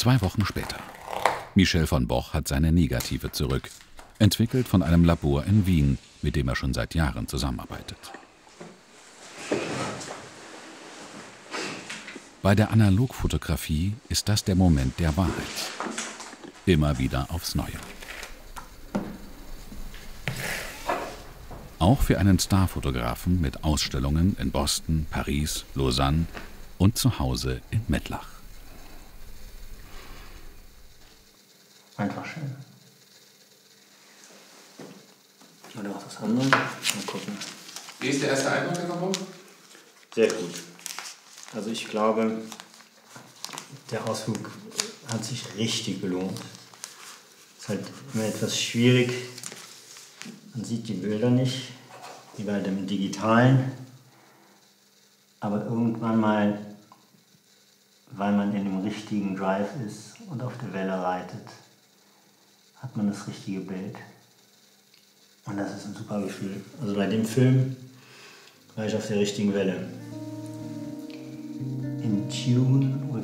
2 Wochen später. Michel von Boch hat seine Negative zurück, entwickelt von einem Labor in Wien, mit dem er schon seit Jahren zusammenarbeitet. Bei der Analogfotografie ist das der Moment der Wahrheit. Immer wieder aufs Neue. Auch für einen Starfotografen mit Ausstellungen in Boston, Paris, Lausanne und zu Hause in Mettlach. Einfach schön. Oder auch das andere. Mal gucken. Wie ist der erste Eindruck, Herr Bock? Sehr gut. Also ich glaube, der Ausflug hat sich richtig gelohnt. Ist halt immer etwas schwierig. Man sieht die Bilder nicht, wie bei dem Digitalen. Aber irgendwann mal, weil man in dem richtigen Drive ist und auf der Welle reitet, hat man das richtige Bild. Und das ist ein super Gefühl. Also bei dem Film war ich auf der richtigen Welle. In Tune with